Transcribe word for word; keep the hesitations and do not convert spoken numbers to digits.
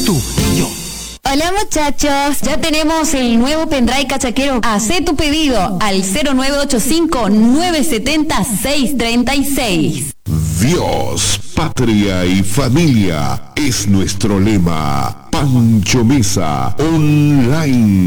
tú y yo. Hola muchachos, ya tenemos el nuevo pendrive cachaquero. Hacé tu pedido al cero nueve ocho cinco, nueve siete cero, seis tres seis. Dios, patria y familia es nuestro lema. Pancho Mesa Online.